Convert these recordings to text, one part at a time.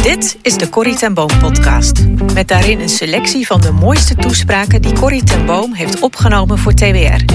Dit is de Corrie ten Boom podcast. Met daarin een selectie van de mooiste toespraken die Corrie ten Boom heeft opgenomen voor TWR.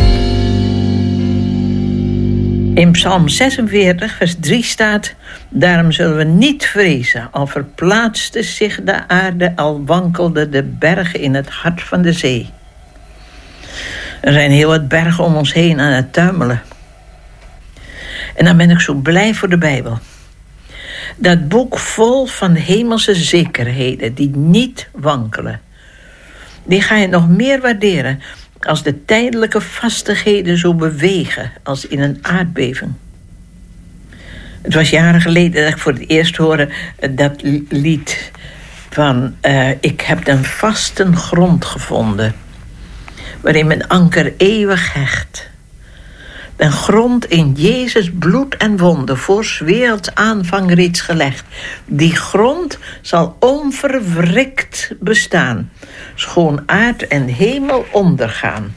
In Psalm 46, vers 3 staat: daarom zullen we niet vrezen, al verplaatste zich de aarde, al wankelden de bergen in het hart van de zee. Er zijn heel wat bergen om ons heen aan het tuimelen. En dan ben ik zo blij voor de Bijbel. Dat boek vol van hemelse zekerheden die niet wankelen. Die ga je nog meer waarderen als de tijdelijke vastigheden zo bewegen als in een aardbeving. Het was jaren geleden dat ik voor het eerst hoorde dat lied van ik heb een vaste grond gevonden, waarin mijn anker eeuwig hecht. Een grond in Jezus bloed en wonden, voor 's werelds aanvang reeds gelegd. Die grond zal onverwrikt bestaan, schoon aard en hemel ondergaan.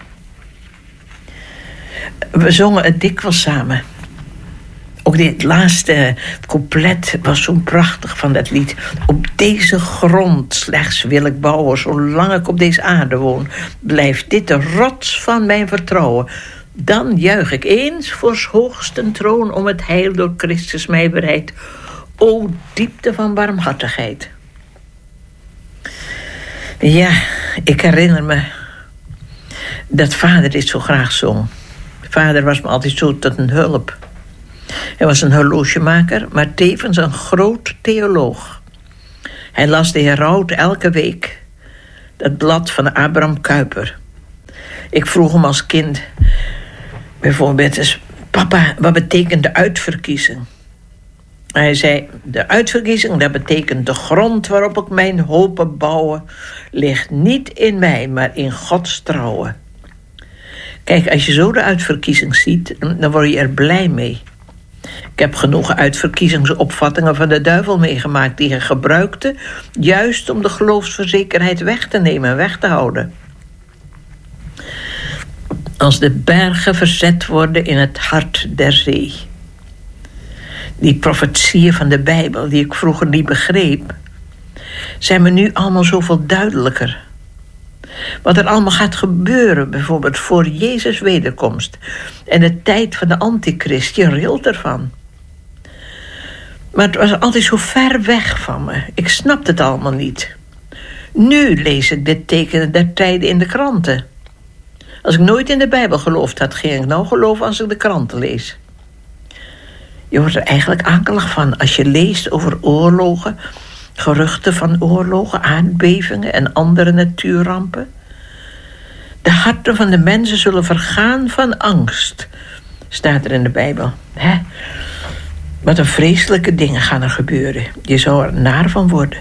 We zongen het dikwijls samen. Ook dit laatste couplet was zo prachtig van dat lied. Op deze grond slechts wil ik bouwen, zolang ik op deze aarde woon. Blijft dit de rots van mijn vertrouwen. Dan juich ik eens voor 's hoogsten troon om het heil door Christus mij bereid. O diepte van barmhartigheid. Ja, ik herinner me dat vader dit zo graag zong. Vader was me altijd zo tot een hulp. Hij was een horlogemaker, maar tevens een groot theoloog. Hij las de Heraut elke week, dat blad van Abraham Kuyper. Ik vroeg hem als kind bijvoorbeeld eens: papa, wat betekent de uitverkiezing? Hij zei: de uitverkiezing, dat betekent de grond waarop ik mijn hopen bouwen, ligt niet in mij, maar in Gods trouwen. Kijk, als je zo de uitverkiezing ziet, dan word je er blij mee. Ik heb genoeg uitverkiezingsopvattingen van de duivel meegemaakt die hij gebruikte, juist om de geloofsverzekerheid weg te nemen en weg te houden. Als de bergen verzet worden in het hart der zee. Die profetieën van de Bijbel, die ik vroeger niet begreep, zijn me nu allemaal zoveel duidelijker. Wat er allemaal gaat gebeuren, bijvoorbeeld voor Jezus' wederkomst en de tijd van de antichrist, je rilt ervan. Maar het was altijd zo ver weg van me. Ik snapte het allemaal niet. Nu lees ik dit tekenen der tijden in de kranten. Als ik nooit in de Bijbel geloofd had, ging ik nou geloven als ik de kranten lees. Je wordt er eigenlijk akelig van als je leest over oorlogen, geruchten van oorlogen, aardbevingen en andere natuurrampen. De harten van de mensen zullen vergaan van angst, staat er in de Bijbel. Wat een vreselijke dingen gaan er gebeuren. Je zou er naar van worden.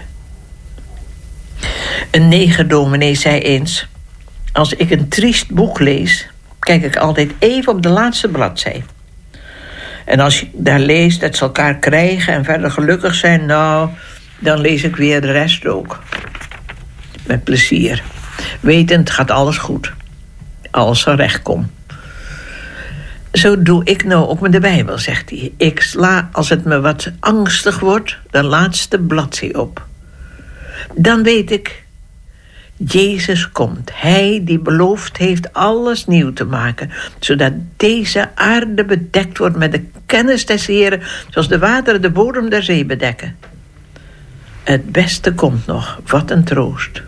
Een negerdominee zei eens: als ik een triest boek lees, kijk ik altijd even op de laatste bladzij. En als je daar leest dat ze elkaar krijgen en verder gelukkig zijn, nou, dan lees ik weer de rest ook. Met plezier. Wetend gaat alles goed. Alles zal recht komen. Zo doe ik nou ook met de Bijbel, zegt hij. Ik sla, als het me wat angstig wordt, de laatste bladzij op. Dan weet ik, Jezus komt. Hij die beloofd heeft alles nieuw te maken, zodat deze aarde bedekt wordt met de kennis des Heren, zoals de wateren de bodem der zee bedekken. Het beste komt nog. Wat een troost.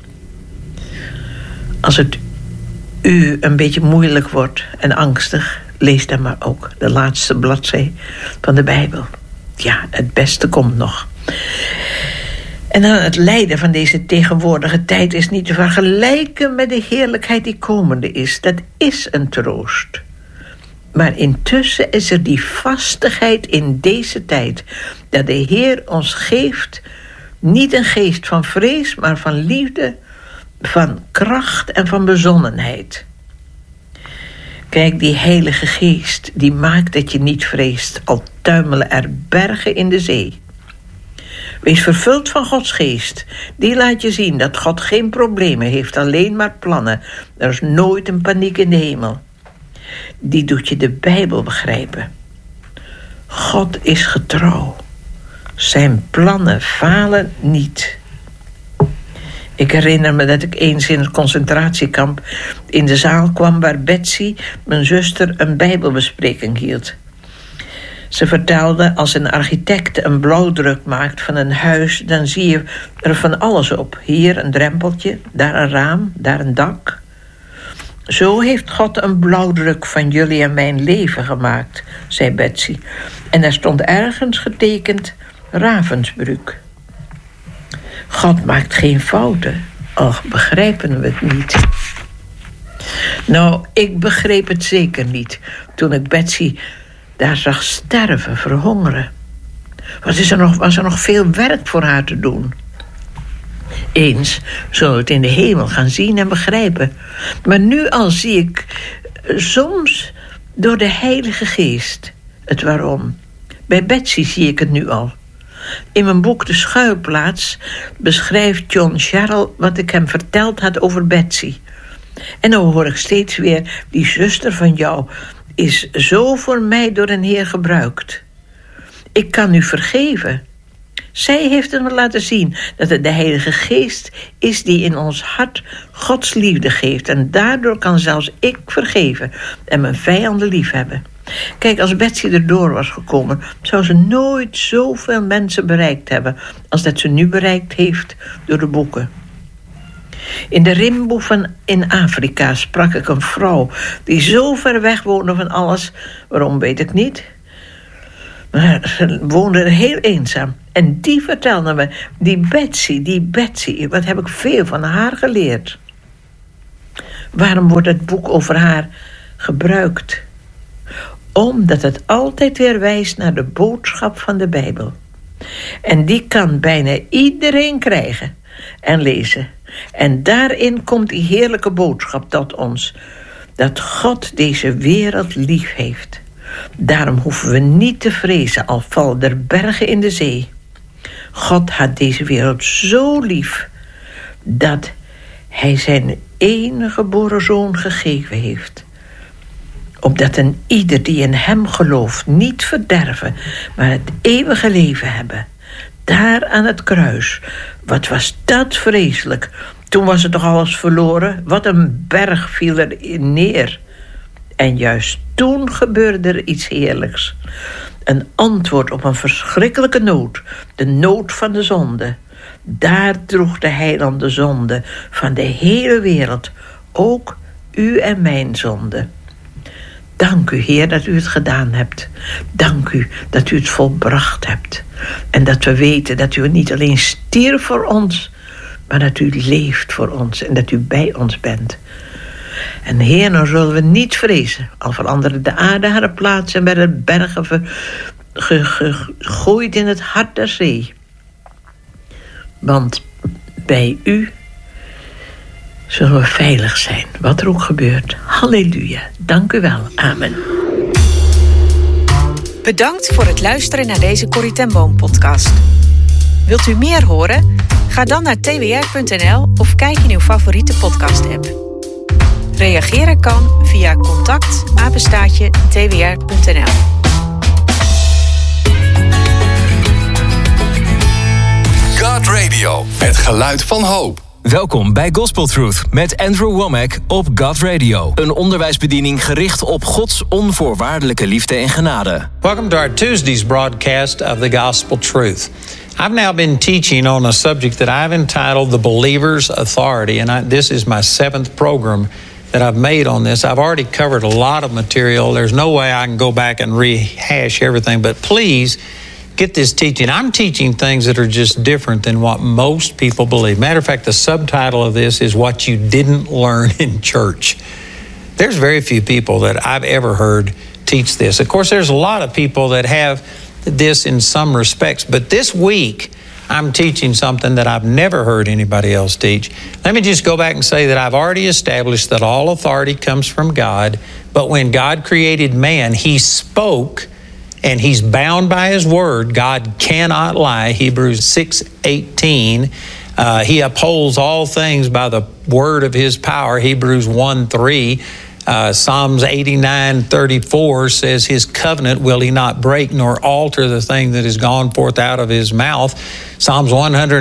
Als het u een beetje moeilijk wordt en angstig, lees dan maar ook de laatste bladzij van de Bijbel. Ja, het beste komt nog. En dan het lijden van deze tegenwoordige tijd is niet te vergelijken met de heerlijkheid die komende is. Dat is een troost. Maar intussen is er die vastigheid in deze tijd, dat de Heer ons geeft, niet een geest van vrees, maar van liefde, van kracht en van bezonnenheid. Kijk, die Heilige Geest, die maakt dat je niet vreest, al tuimelen er bergen in de zee. Wees vervuld van Gods geest. Die laat je zien dat God geen problemen heeft, alleen maar plannen. Er is nooit een paniek in de hemel. Die doet je de Bijbel begrijpen. God is getrouw. Zijn plannen falen niet. Ik herinner me dat ik eens in het concentratiekamp in de zaal kwam waar Betsy, mijn zuster, een bijbelbespreking hield. Ze vertelde, als een architect een blauwdruk maakt van een huis, dan zie je er van alles op. Hier een drempeltje, daar een raam, daar een dak. Zo heeft God een blauwdruk van jullie en mijn leven gemaakt, zei Betsy. En daar stond ergens getekend Ravensbrück. God maakt geen fouten, al begrijpen we het niet. Nou, ik begreep het zeker niet toen ik Betsy daar zag sterven, verhongeren. Was er nog veel werk voor haar te doen. Eens zullen we het in de hemel gaan zien en begrijpen. Maar nu al zie ik soms door de Heilige Geest het waarom. Bij Betsy zie ik het nu al. In mijn boek De Schuilplaats beschrijft John Sherrill wat ik hem verteld had over Betsy. En dan hoor ik steeds weer, die zuster van jou is zo voor mij door een Heer gebruikt. Ik kan u vergeven. Zij heeft het me laten zien dat het de Heilige Geest is die in ons hart Gods liefde geeft. En daardoor kan zelfs ik vergeven en mijn vijanden lief hebben. Kijk, als Betsy erdoor was gekomen, zou ze nooit zoveel mensen bereikt hebben als dat ze nu bereikt heeft door de boeken. In de Rimboe in Afrika sprak ik een vrouw die zo ver weg woonde van alles. Waarom, weet ik niet. Maar ze woonde heel eenzaam. En die vertelde me, die Betsy, wat heb ik veel van haar geleerd. Waarom wordt het boek over haar gebruikt? Omdat het altijd weer wijst naar de boodschap van de Bijbel. En die kan bijna iedereen krijgen en lezen. En daarin komt die heerlijke boodschap tot ons. Dat God deze wereld lief heeft. Daarom hoeven we niet te vrezen al vallen er bergen in de zee. God had deze wereld zo lief dat hij zijn enige geboren zoon gegeven heeft. Opdat een ieder die in hem gelooft niet verderven, maar het eeuwige leven hebben. Daar aan het kruis. Wat was dat vreselijk. Toen was het toch alles verloren. Wat een berg viel er neer. En juist toen gebeurde er iets heerlijks. Een antwoord op een verschrikkelijke nood. De nood van de zonde. Daar droeg de heiland de zonde van de hele wereld. Ook u en mijn zonde. Dank u, Heer, dat u het gedaan hebt. Dank u dat u het volbracht hebt. En dat we weten dat u niet alleen stierf voor ons, maar dat u leeft voor ons en dat u bij ons bent. En Heer, nou zullen we niet vrezen. Al veranderde de aarde haar plaats en werden bergen gegooid in het hart der zee. Want bij u zullen we veilig zijn, wat er ook gebeurt. Halleluja, dank u wel, amen. Bedankt voor het luisteren naar deze Corrie ten Boom podcast. Wilt u meer horen? Ga dan naar twr.nl of kijk in uw favoriete podcast-app. Reageren kan via contact@twr.nl. God Radio, het geluid van hoop. Welkom bij Gospel Truth met Andrew Womack op God Radio. Een onderwijsbediening gericht op Gods onvoorwaardelijke liefde en genade. Welcome to our Tuesday's broadcast of the Gospel Truth. I've now been teaching on a subject that I've entitled The Believer's Authority, and this is my 7th program that I've made on this. I've already covered a lot of material. There's no way I can go back and rehash everything, but please get this teaching. I'm teaching things that are just different than what most people believe. Matter of fact, the subtitle of this is What You Didn't Learn in Church. There's very few people that I've ever heard teach this. Of course, there's a lot of people that have this in some respects, but this week I'm teaching something that I've never heard anybody else teach. Let me just go back and say that I've already established that all authority comes from God, but when God created man, he spoke and he's bound by his word. God cannot lie. Hebrews 6:18. He upholds all things by the word of his power. Hebrews 1:3. Psalms 89:34 says, his covenant will he not break, nor alter the thing that has gone forth out of his mouth. Psalms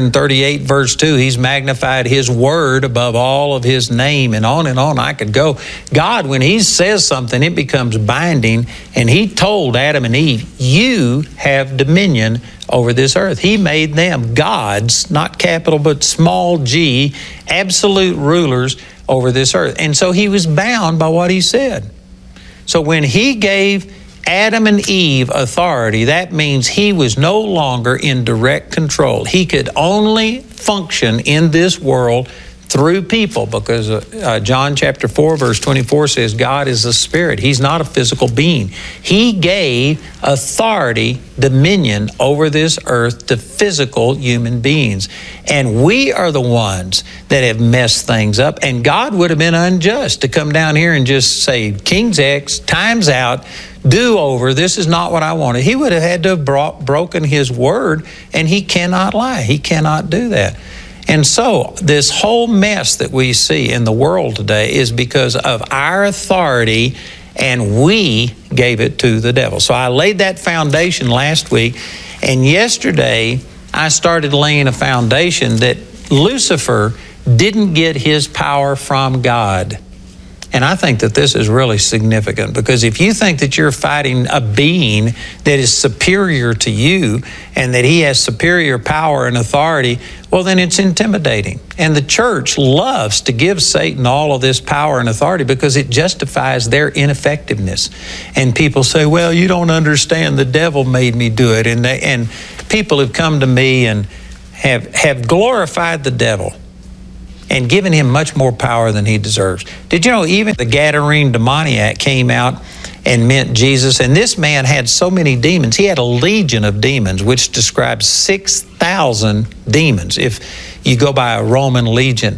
138 verse 2, he's magnified his word above all of his name, and on I could go. God, when he says something, it becomes binding, and he told Adam and Eve, you have dominion over this earth. He made them gods, not capital but small g, absolute rulers over this earth. And so he was bound by what he said. So when he gave Adam and Eve authority, that means he was no longer in direct control. He could only function in this world through people, because John chapter 4 verse 24 says God is a spirit. He's not a physical being. He gave authority, dominion over this earth to physical human beings. And we are the ones that have messed things up. And God would have been unjust to come down here and just say, King's X, time's out, do over, this is not what I wanted. He would have had to have broken his word, and he cannot lie. He cannot do that. And so this whole mess that we see in the world today is because of our authority, and we gave it to the devil. So I laid that foundation last week, and yesterday I started laying a foundation that Lucifer didn't get his power from God. And I think that this is really significant, because if you think that you're fighting a being that is superior to you and that he has superior power and authority, well, then it's intimidating. And the church loves to give Satan all of this power and authority because it justifies their ineffectiveness. And people say, well, you don't understand, the devil made me do it. And people have come to me and have glorified the devil and given him much more power than he deserves. Did you know even the Gadarene demoniac came out and met Jesus? And this man had so many demons. He had a legion of demons, which describes 6,000 demons if you go by a Roman legion.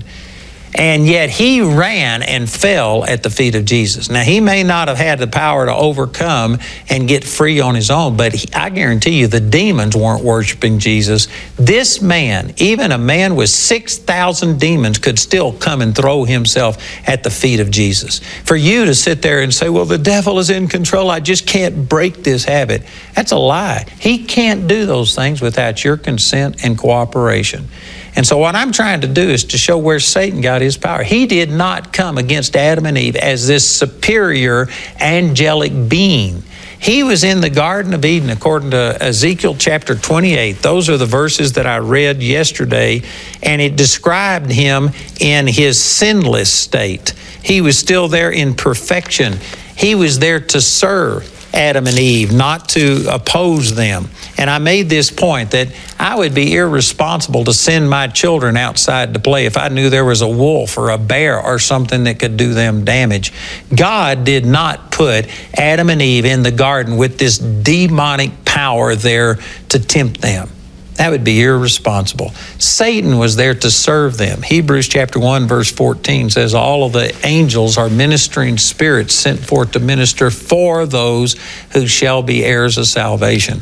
And yet he ran and fell at the feet of Jesus. Now, he may not have had the power to overcome and get free on his own, but I guarantee you the demons weren't worshiping Jesus. This man, even a man with 6,000 demons, could still come and throw himself at the feet of Jesus. For you to sit there and say, well, the devil is in control, I just can't break this habit. That's a lie. He can't do those things without your consent and cooperation. And so what I'm trying to do is to show where Satan got his power. He did not come against Adam and Eve as this superior angelic being. He was in the Garden of Eden according to Ezekiel chapter 28. Those are the verses that I read yesterday, and it described him in his sinless state. He was still there in perfection. He was there to serve Adam and Eve, not to oppose them. And I made this point that I would be irresponsible to send my children outside to play if I knew there was a wolf or a bear or something that could do them damage. God did not put Adam and Eve in the garden with this demonic power there to tempt them. That would be irresponsible. Satan was there to serve them. Hebrews chapter 1 verse 14 says all of the angels are ministering spirits sent forth to minister for those who shall be heirs of salvation.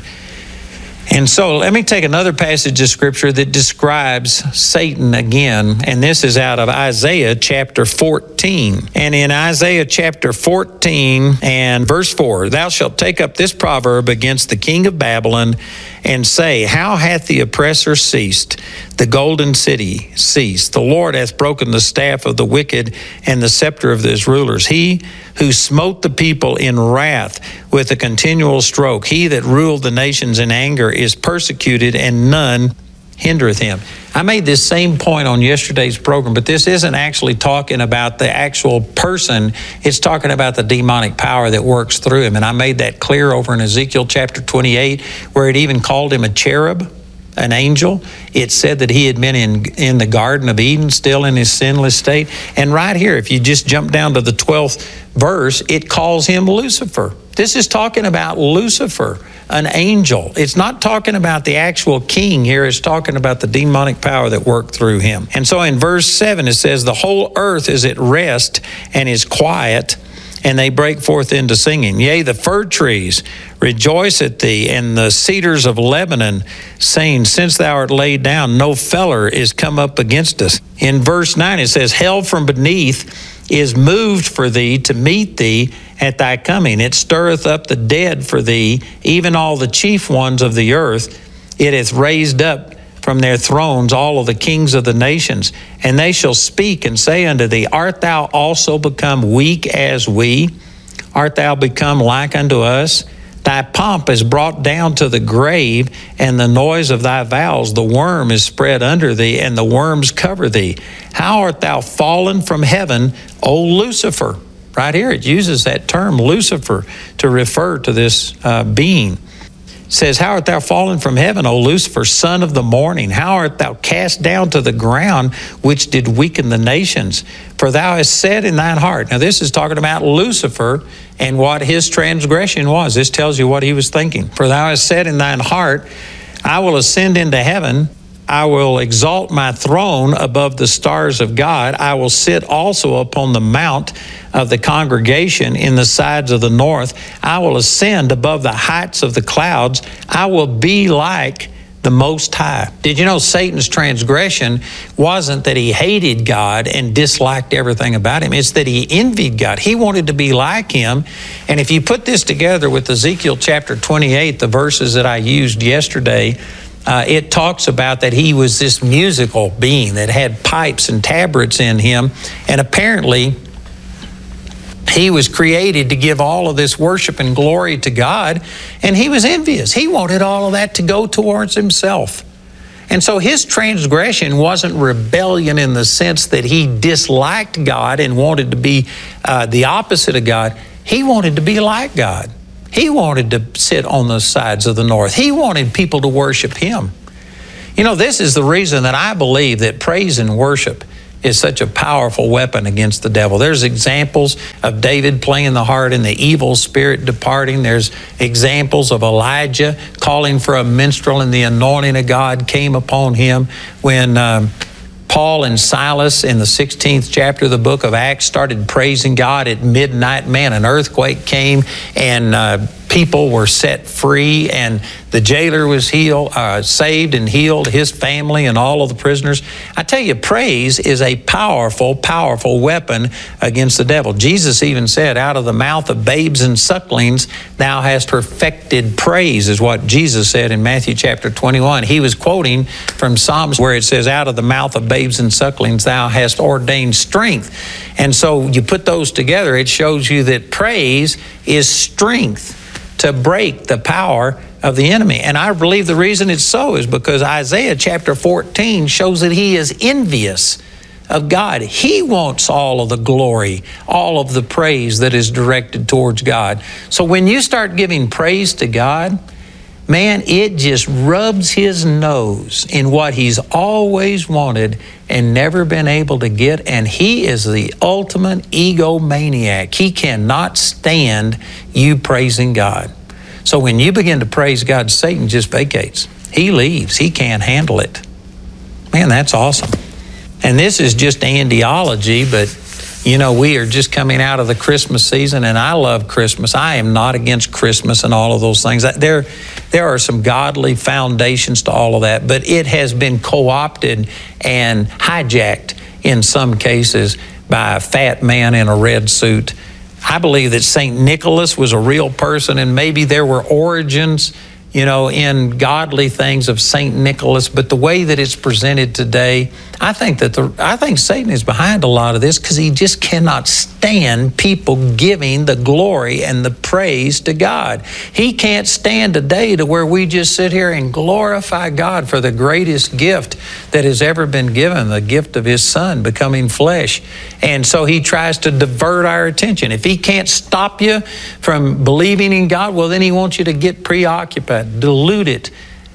And so let me take another passage of scripture that describes Satan again, and this is out of Isaiah chapter 14. And in Isaiah chapter 14 and verse 4, thou shalt take up this proverb against the king of Babylon and say, how hath the oppressor ceased, the golden city ceased? The Lord hath broken the staff of the wicked and the scepter of his rulers. He who smote the people in wrath with a continual stroke, he that ruled the nations in anger is persecuted, and none hindereth him. I made this same point on yesterday's program, but this isn't actually talking about the actual person. It's talking about the demonic power that works through him. And I made that clear over in Ezekiel chapter 28, where it even called him a cherub, an angel. It said that he had been in the Garden of Eden, still in his sinless state. And right here, if you just jump down to the 12th verse, it calls him Lucifer. This is talking about Lucifer, an angel. It's not talking about the actual king here. It's talking about the demonic power that worked through him. And so in verse 7, it says, the whole earth is at rest and is quiet, and they break forth into singing. Yea, the fir trees rejoice at thee, and the cedars of Lebanon, saying, since thou art laid down, no feller is come up against us. In verse 9, it says, hell from beneath is moved for thee to meet thee at thy coming. It stirreth up the dead for thee, even all the chief ones of the earth. It hath raised up from their thrones all of the kings of the nations. And they shall speak and say unto thee, Art thou also become weak as we? Art thou become like unto us? Thy pomp is brought down to the grave, and the noise of thy vows, the worm is spread under thee, and the worms cover thee. How art thou fallen from heaven, O Lucifer? Right here it uses that term, Lucifer, to refer to this being. It says, How art thou fallen from heaven, O Lucifer, son of the morning? How art thou cast down to the ground, which did weaken the nations? For thou hast said in thine heart. Now this is talking about Lucifer and what his transgression was. This tells you what he was thinking. For thou hast said in thine heart, I will ascend into heaven. I will exalt my throne above the stars of God. I will sit also upon the mount of the congregation in the sides of the north. I will ascend above the heights of the clouds. I will be like the Most High. Did you know Satan's transgression wasn't that he hated God and disliked everything about him? It's that he envied God. He wanted to be like him. And if you put this together with Ezekiel chapter 28, the verses that I used yesterday, it talks about that he was this musical being that had pipes and tabrets in him. And apparently, he was created to give all of this worship and glory to God, and he was envious. He wanted all of that to go towards himself. And so his transgression wasn't rebellion in the sense that he disliked God and wanted to be the opposite of God. He wanted to be like God. He wanted to sit on the sides of the north. He wanted people to worship him. You know, this is the reason that I believe that praise and worship is such a powerful weapon against the devil. There's examples of David playing the harp and the evil spirit departing. There's examples of Elijah calling for a minstrel and the anointing of God came upon him when Paul and Silas in the 16th chapter of the book of Acts started praising God at midnight. Man, an earthquake came and people were set free, and the jailer was saved and healed, his family and all of the prisoners. I tell you, praise is a powerful, powerful weapon against the devil. Jesus even said, out of the mouth of babes and sucklings, thou hast perfected praise, is what Jesus said in Matthew chapter 21. He was quoting from Psalms where it says, out of the mouth of babes and sucklings, thou hast ordained strength. And so you put those together, it shows you that praise is strength to break the power of the enemy. And I believe the reason it's so is because Isaiah chapter 14 shows that he is envious of God. He wants all of the glory, all of the praise that is directed towards God. So when you start giving praise to God, man, it just rubs his nose in what he's always wanted and never been able to get. And he is the ultimate egomaniac. He cannot stand you praising God. So when you begin to praise God, Satan just vacates. He leaves. He can't handle it. Man, that's awesome. And this is just andiology, but you know, we are just coming out of the Christmas season, and I love Christmas. I am not against Christmas and all of those things. There are some godly foundations to all of that, but it has been co-opted and hijacked in some cases by a fat man in a red suit. I believe that St. Nicholas was a real person, and maybe there were origins, you know, in godly things of St. Nicholas, but the way that it's presented today, I think Satan is behind a lot of this because he just cannot stand people giving the glory and the praise to God. He can't stand a day to where we just sit here and glorify God for the greatest gift that has ever been given, the gift of his Son becoming flesh. And so he tries to divert our attention. If he can't stop you from believing in God, well, then he wants you to get preoccupied, dilute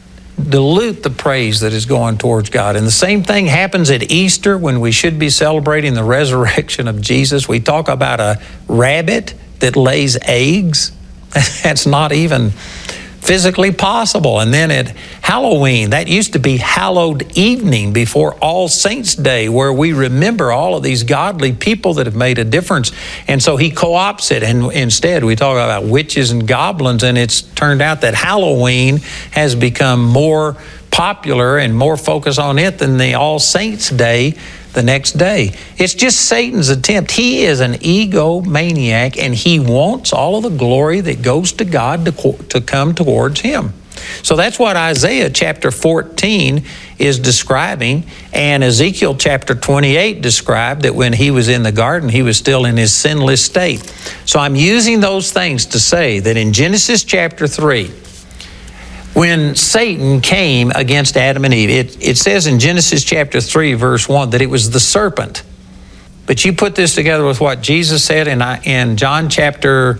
the praise that is going towards God. And the same thing happens at Easter when we should be celebrating the resurrection of Jesus. We talk about a rabbit that lays eggs. That's not even physically possible. And then at Halloween, that used to be hallowed evening before All Saints Day, where we remember all of these godly people that have made a difference. And so he co-opts it, and instead we talk about witches and goblins, and it's turned out that Halloween has become more popular and more focus on it than the All Saints Day the next day. It's just Satan's attempt. He is an egomaniac, and he wants all of the glory that goes to God to come towards him. So that's what Isaiah chapter 14 is describing, and Ezekiel chapter 28 described that when he was in the garden, he was still in his sinless state. So I'm using those things to say that in Genesis chapter 3, when Satan came against Adam and Eve, it says in Genesis chapter 3, verse 1, that it was the serpent. But you put this together with what Jesus said in John chapter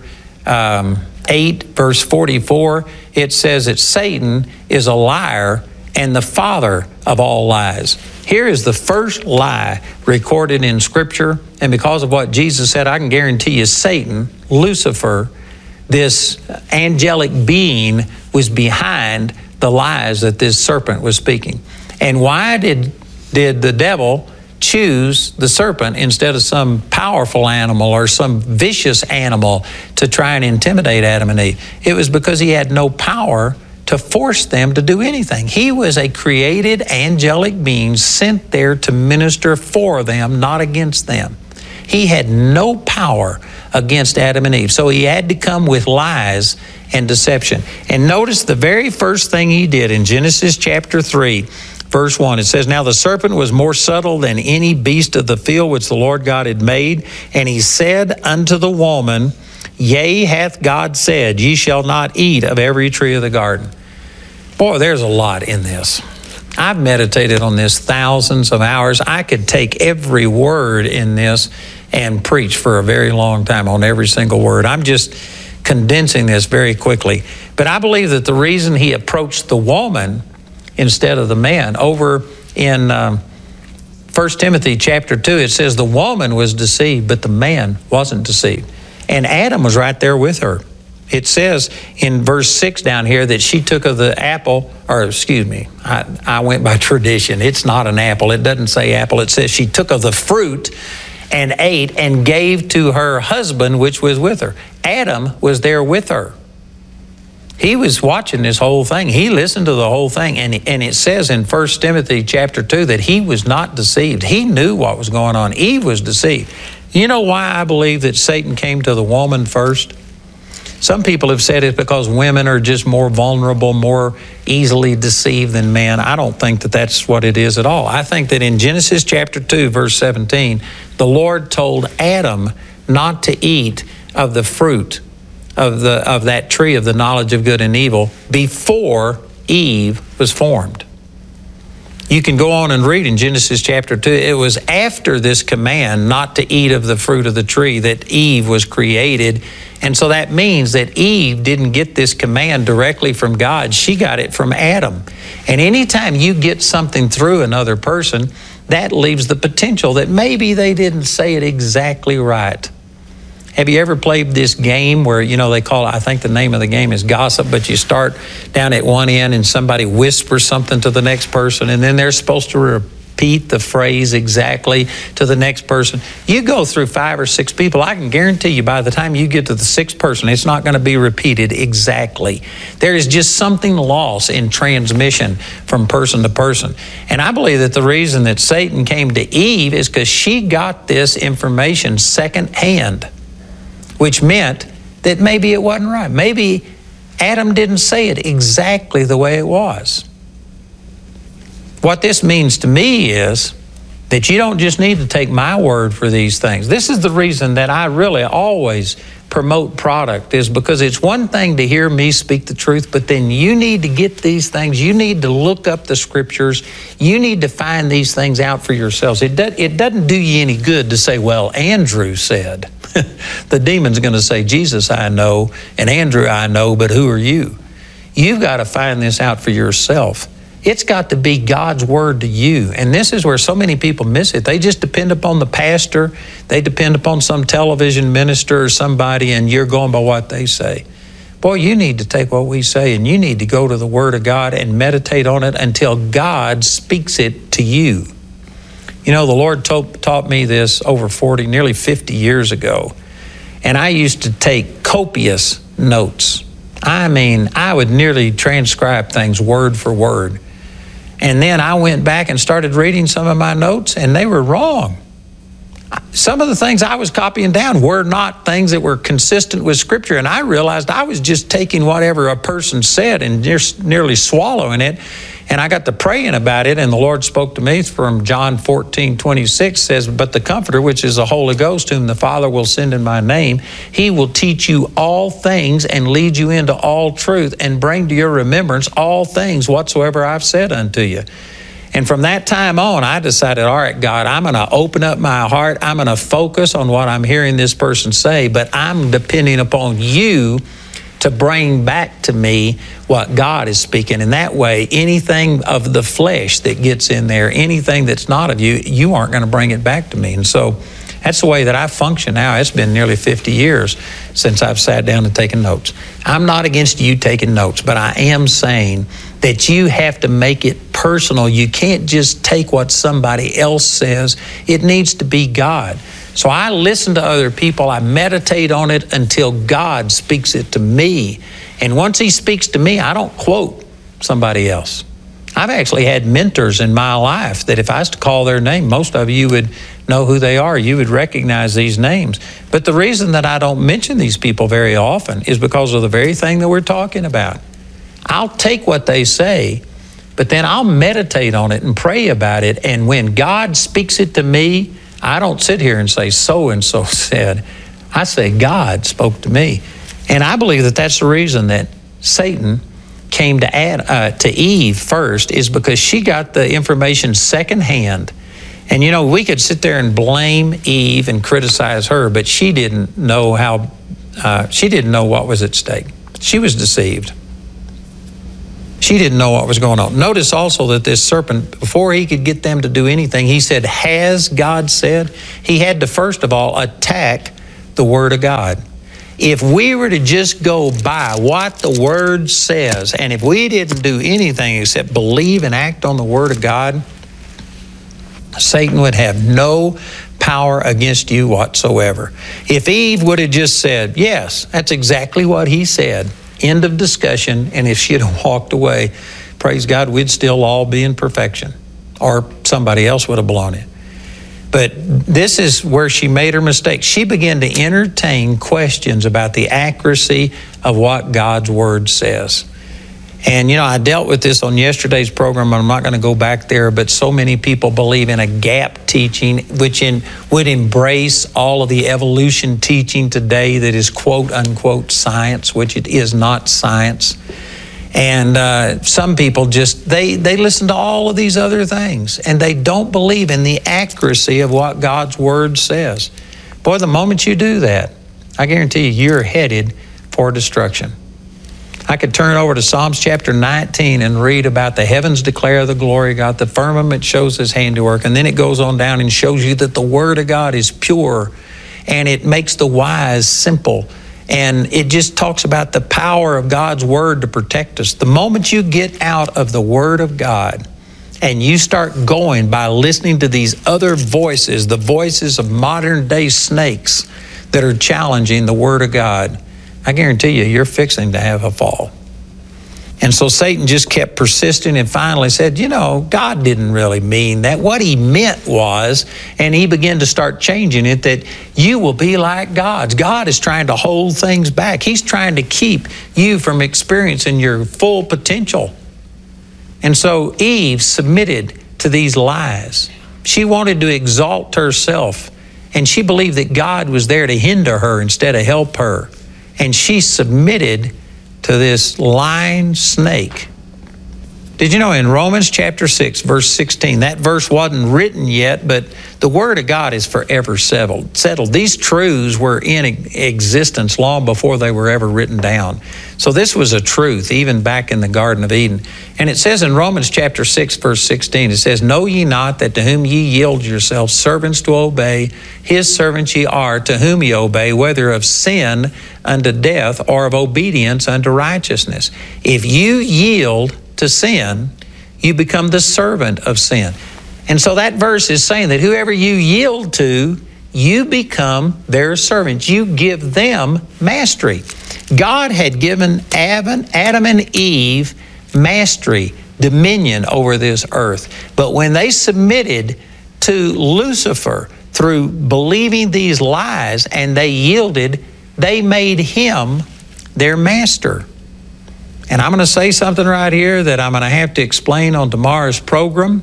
8, verse 44, it says that Satan is a liar and the father of all lies. Here is the first lie recorded in Scripture, and because of what Jesus said, I can guarantee you Satan, Lucifer, this angelic being, was behind the lies that this serpent was speaking. And why did the devil choose the serpent instead of some powerful animal or some vicious animal to try and intimidate Adam and Eve? It was because he had no power to force them to do anything. He was a created angelic being sent there to minister for them, not against them. He had no power against Adam and Eve. So he had to come with lies and deception. And notice the very first thing he did in Genesis chapter 3, verse 1. It says, "Now the serpent was more subtle than any beast of the field which the Lord God had made. And he said unto the woman, Yea, hath God said, Ye shall not eat of every tree of the garden." Boy, there's a lot in this. I've meditated on this thousands of hours. I could take every word in this and preach for a very long time on every single word. I'm just condensing this very quickly. But I believe that the reason he approached the woman instead of the man, over in 1 Timothy chapter 2, it says the woman was deceived, but the man wasn't deceived. And Adam was right there with her. It says in verse 6 down here that she took of the apple, or excuse me, I went by tradition. It's not an apple. It doesn't say apple. It says she took of the fruit and ate and gave to her husband, which was with her. Adam was there with her. He was watching this whole thing. He listened to the whole thing. And it says in 1 Timothy chapter 2 that he was not deceived. He knew what was going on. Eve was deceived. You know why I believe that Satan came to the woman first? Some people have said it's because women are just more vulnerable, more easily deceived than men. I don't think that that's what it is at all. I think that in Genesis chapter 2, verse 17, the Lord told Adam not to eat of the fruit of that tree of the knowledge of good and evil before Eve was formed. You can go on and read in Genesis chapter 2. It was after this command not to eat of the fruit of the tree that Eve was created. And so that means that Eve didn't get this command directly from God. She got it from Adam. And anytime you get something through another person, that leaves the potential that maybe they didn't say it exactly right. Have you ever played this game where, they call it, I think the name of the game is gossip, but you start down at one end and somebody whispers something to the next person, and then they're supposed to repeat the phrase exactly to the next person. You go through 5 or 6 people, I can guarantee you by the time you get to the 6th person, it's not going to be repeated exactly. There is just something lost in transmission from person to person. And I believe that the reason that Satan came to Eve is because she got this information secondhand, which meant that maybe it wasn't right. Maybe Adam didn't say it exactly the way it was. What this means to me is that you don't just need to take my word for these things. This is the reason that I really always promote product, is because it's one thing to hear me speak the truth, but then you need to get these things. You need to look up the scriptures. You need to find these things out for yourselves. It doesn't do you any good to say, well, Andrew said. The demon's going to say, Jesus I know, and Andrew I know, but who are you? You've got to find this out for yourself. It's got to be God's word to you. And this is where so many people miss it. They just depend upon the pastor. They depend upon some television minister or somebody, and you're going by what they say. Boy, you need to take what we say and you need to go to the Word of God and meditate on it until God speaks it to you. You know, the Lord taught me this over 40, nearly 50 years ago. And I used to take copious notes. I mean, I would nearly transcribe things word for word. And then I went back and started reading some of my notes, and they were wrong. Some of the things I was copying down were not things that were consistent with Scripture, and I realized I was just taking whatever a person said and just nearly swallowing it. And I got to praying about it, and the Lord spoke to me from John 14:26 says, "But the Comforter, which is the Holy Ghost, whom the Father will send in my name, he will teach you all things and lead you into all truth and bring to your remembrance all things whatsoever I've said unto you." And from that time on, I decided, all right, God, I'm going to open up my heart. I'm going to focus on what I'm hearing this person say, but I'm depending upon you to bring back to me what God is speaking. And that way, anything of the flesh that gets in there, anything that's not of you, you aren't going to bring it back to me. And so that's the way that I function now. It's been nearly 50 years since I've sat down and taken notes. I'm not against you taking notes, but I am saying that you have to make it personal. You can't just take what somebody else says. It needs to be God. So I listen to other people. I meditate on it until God speaks it to me. And once he speaks to me, I don't quote somebody else. I've actually had mentors in my life that if I was to call their name, most of you would know who they are. You would recognize these names. But the reason that I don't mention these people very often is because of the very thing that we're talking about. I'll take what they say, but then I'll meditate on it and pray about it. And when God speaks it to me, I don't sit here and say, so-and-so said. I say, God spoke to me. And I believe that that's the reason that Satan came to Eve first, is because she got the information secondhand. And you know, we could sit there and blame Eve and criticize her, but she didn't know what was at stake. She was deceived. She didn't know what was going on. Notice also that this serpent, before he could get them to do anything, he said, has God said? He had to first of all attack the Word of God. If we were to just go by what the Word says, and if we didn't do anything except believe and act on the Word of God, Satan would have no power against you whatsoever. If Eve would have just said, yes, that's exactly what he said, end of discussion, and if she had walked away, praise God, we'd still all be in perfection, or somebody else would have blown it. But this is where she made her mistake. She began to entertain questions about the accuracy of what God's Word says. And, you know, I dealt with this on yesterday's program, and I'm not going to go back there, but so many people believe in a gap teaching, which would embrace all of the evolution teaching today that is quote-unquote science, which it is not science. And some people just, they listen to all of these other things, and they don't believe in the accuracy of what God's Word says. Boy, the moment you do that, I guarantee you, you're headed for destruction. I could turn over to Psalms chapter 19 and read about the heavens declare the glory of God, the firmament shows his handiwork, and then it goes on down and shows you that the Word of God is pure, and it makes the wise simple, and it just talks about the power of God's Word to protect us. The moment you get out of the Word of God and you start going by listening to these other voices, the voices of modern day snakes that are challenging the Word of God, I guarantee you, you're fixing to have a fall. And so Satan just kept persisting and finally said, you know, God didn't really mean that. What he meant was, and he began to start changing it, that you will be like gods. God is trying to hold things back. He's trying to keep you from experiencing your full potential. And so Eve submitted to these lies. She wanted to exalt herself, and she believed that God was there to hinder her instead of help her. And she submitted to this lying snake. Did you know in Romans chapter 6, verse 16, that verse wasn't written yet, but the Word of God is forever settled. These truths were in existence long before they were ever written down. So this was a truth even back in the Garden of Eden. And it says in Romans chapter 6, verse 16, it says, "Know ye not that to whom ye yield yourselves servants to obey, his servants ye are, to whom ye obey, whether of sin unto death or of obedience unto righteousness." If you yield to sin, you become the servant of sin. And so that verse is saying that whoever you yield to, you become their servants. You give them mastery. God had given Adam and Eve mastery, dominion over this earth. But when they submitted to Lucifer through believing these lies and they yielded, they made him their master. And I'm going to say something right here that I'm going to have to explain on tomorrow's program.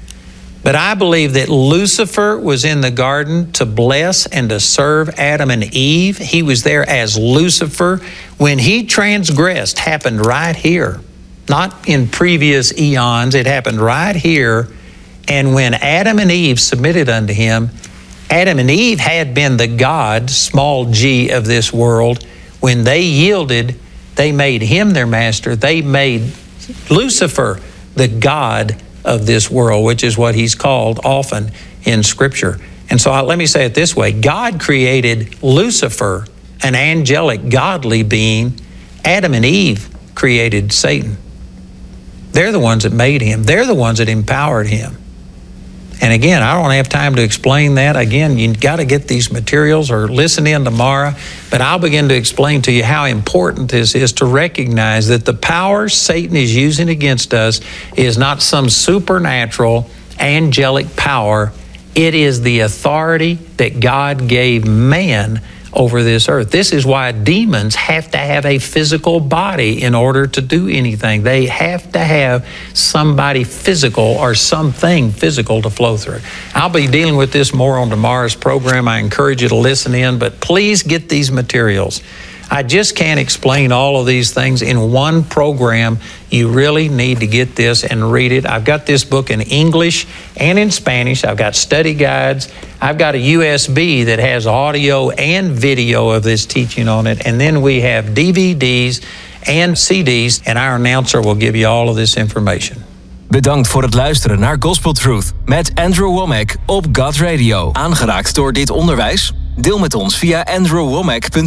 But I believe that Lucifer was in the garden to bless and to serve Adam and Eve. He was there as Lucifer. When he transgressed, happened right here. Not in previous eons, it happened right here. And when Adam and Eve submitted unto him, Adam and Eve had been the God, small g, of this world. When they yielded, they made him their master. They made Lucifer the God of this world, which is what he's called often in Scripture. And so let me say it this way. God created Lucifer, an angelic, godly being. Adam and Eve created Satan. They're the ones that made him. They're the ones that empowered him. And again, I don't have time to explain that. Again, you've got to get these materials or listen in tomorrow. But I'll begin to explain to you how important this is to recognize that the power Satan is using against us is not some supernatural, angelic power. It is the authority that God gave man over this earth. This is why demons have to have a physical body in order to do anything. They have to have somebody physical or something physical to flow through. I'll be dealing with this more on tomorrow's program. I encourage you to listen in, but please get these materials. I just can't explain all of these things in one program. You really need to get this and read it. I've got this book in English and in Spanish. I've got study guides. I've got a USB that has audio and video of this teaching on it. And then we have DVDs and CDs, and our announcer will give you all of this information. Bedankt voor het luisteren naar Gospel Truth met Andrew Wommack op God Radio. Aangeraakt door dit onderwijs? Deel met ons via andrewwommack.nl.